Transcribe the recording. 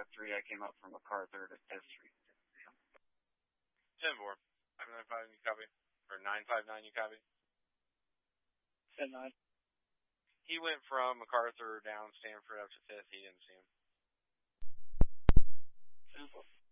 at 3. I came up from MacArthur to S3. 10-4. 595, you copy? Or 959, you copy? 10-9. He went from MacArthur down Stanford up to 5th. He didn't see him. 10-4.